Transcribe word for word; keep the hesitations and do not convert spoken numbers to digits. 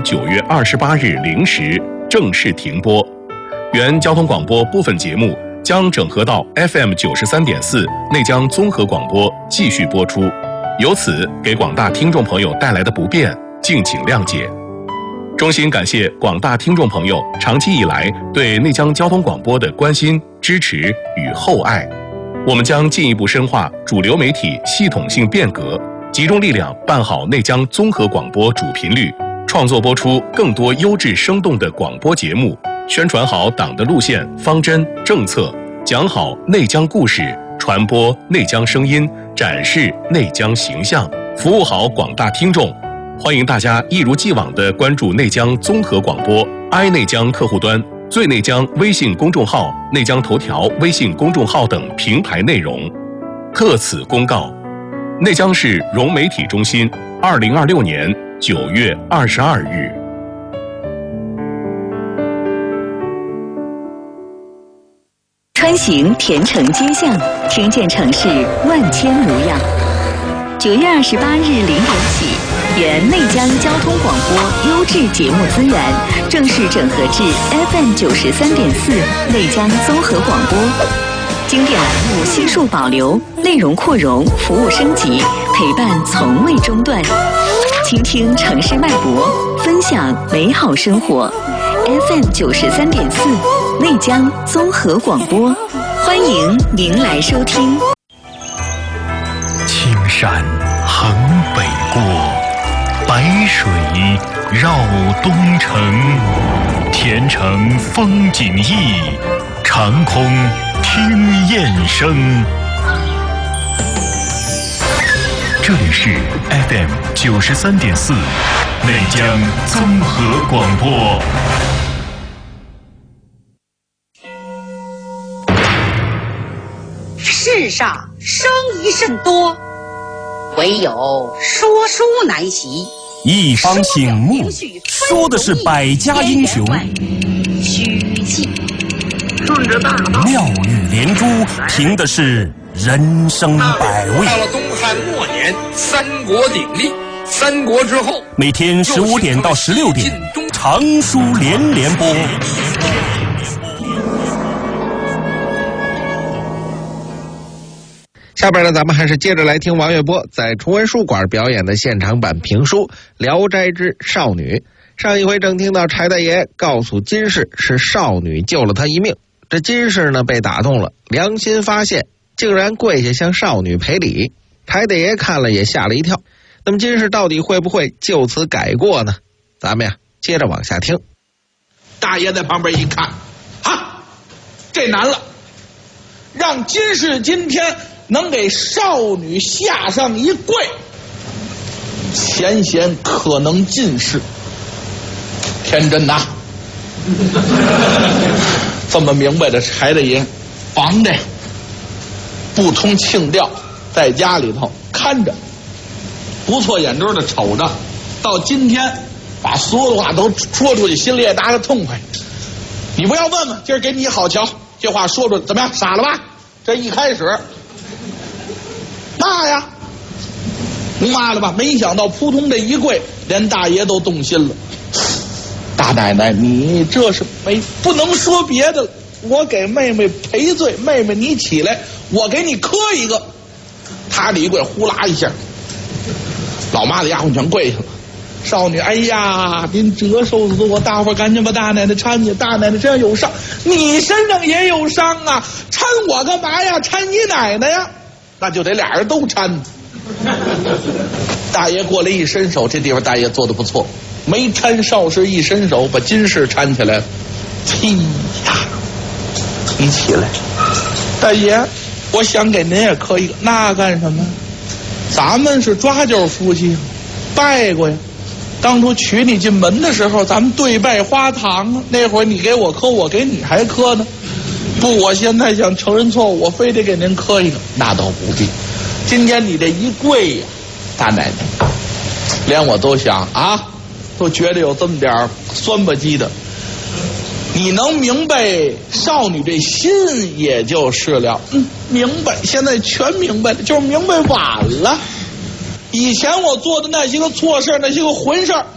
九月二十八日零时正式停播。原交通广播部分节目将整合到 F M 九十三点四内江综合广播继续播出，由此给广大听众朋友带来的不便，敬请谅解。衷心感谢广大听众朋友长期以来对内江交通广播的关心、支持与厚爱。我们将进一步深化主流媒体系统性变革，集中力量办好内江综合广播主频率，创作播出更多优质生动的广播节目，宣传好党的路线、方针、政策，讲好内江故事，传播内江声音，展示内江形象，服务好广大听众。欢迎大家一如既往地关注内江综合广播 i 内江客户端、最内江微信公众号、内江头条微信公众号等平台内容。特此公告：内江市融媒体中心，二零二六年九月二十二日。 穿行田城街巷，听见城市万千模样。九月二十八日零点起，原内江交通广播优质节目资源正式整合至 F M 九十三点四内江综合广播，经典栏目悉数保留，内容扩容，服务升级，陪伴从未中断。倾听城市脉搏，分享美好生活。F M 九十三点四内江综合广播，欢迎您来收听。 青山横北过，白水绕东城，田城风景异，长空听雁声。这里是 F M 九十三点四内江综合广播。 世上生意甚多，唯有说书难习。 一方醒目，说的是百家英雄。 虚记， 顺着大道， 妙语连珠，凭的是人生百味。 到了东汉末年，三国鼎立。三国之后， 每天十五点到十六点，长书连连播。 下边呢，咱们还是接着来听王月波在崇文书馆表演的现场版评书《聊斋之少女》。上一回正听到柴大爷告诉金氏是少女救了他一命，这金氏呢被打动了，良心发现，竟然跪下向少女赔礼。柴大爷看了也吓了一跳。那么金氏到底会不会就此改过呢？咱们呀接着往下听。 大爷在旁边一看，哈，这难了，让金氏今天能给少女下上一跪，前贤可能进士。天真呐，这么明白的柴大爷，防的不通庆调，在家里头看着，不错眼珠的瞅着，到今天把所有的话都说出去，心里也打个痛快。你不要问问，今儿给你好瞧，这话说出来怎么样？傻了吧？这一开始那呀，你骂了吧？没想到扑通这一跪，连大爷都动心了。大奶奶，你这是没不能说别的，我给妹妹赔罪，妹妹你起来，我给你磕一个。他这一跪，呼啦一下，老妈的丫鬟全跪下了。少女，哎呀，您折寿死我，大伙儿赶紧把大奶奶搀去。大奶奶身上有伤，你身上也有伤啊，搀我干嘛呀？搀你奶奶呀？那就得俩人都搀。大爷过来一伸手，这地方大爷做的不错，没搀少氏，一伸手把金氏搀起来了。嘿呀，你起来，大爷，我想给您也磕一个。那干什么？咱们是抓阄夫妻，拜过呀。当初娶你进门的时候，咱们对拜花堂啊，那会儿你给我磕，我给你还磕呢。不，我现在想承认错误，我非得给您磕一个。那倒不必，今天你这一跪呀，大奶奶，连我都想啊，都觉得有这么点酸吧唧的。你能明白少女这心也就是了。嗯，明白，现在全明白了，就是明白晚了。以前我做的那些个错事，那些个混事，